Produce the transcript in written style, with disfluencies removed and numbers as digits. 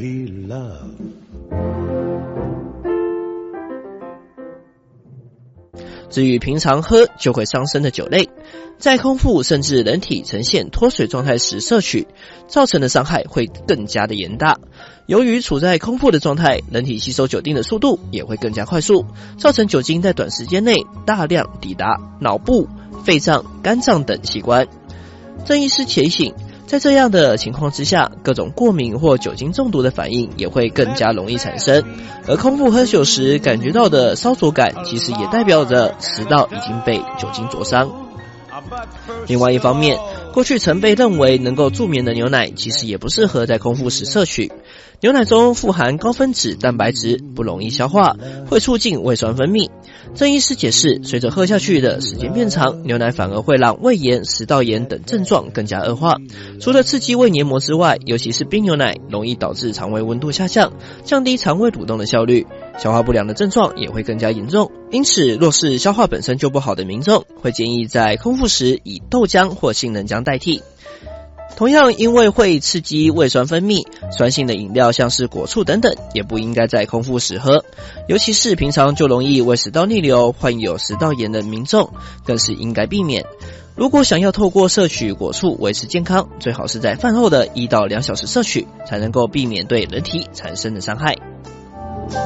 至于平常喝就会伤身的酒类，在空腹甚至人体呈现脱水状态时摄取，造成的伤害会更加的严大。由于处在空腹的状态，人体吸收酒精的速度也会更加快速，造成酒精在短时间内大量抵达脑部、肺脏、肝脏等器官。郑医师提醒，在这样的情况之下，各种过敏或酒精中毒的反应也会更加容易产生，而空腹喝酒时感觉到的烧灼感，其实也代表着食道已经被酒精灼伤。另外一方面，过去曾被认为能够助眠的牛奶，其实也不适合在空腹时摄取。牛奶中富含高分子蛋白质，不容易消化，会促进胃酸分泌。郑医师解释，随着喝下去的时间变长，牛奶反而会让胃炎、食道炎等症状更加恶化。除了刺激胃黏膜之外，尤其是冰牛奶容易导致肠胃温度下降，降低肠胃蠕动的效率，消化不良的症状也会更加严重。因此，若是消化本身就不好的民众，会建议在空腹时以豆浆或杏仁浆代替。同样，因为会刺激胃酸分泌，酸性的饮料像是果醋等等，也不应该在空腹时喝。尤其是平常就容易胃食道逆流、患有食道炎的民众，更是应该避免。如果想要透过摄取果醋维持健康，最好是在饭后的1到2小时摄取，才能够避免对人体产生的伤害。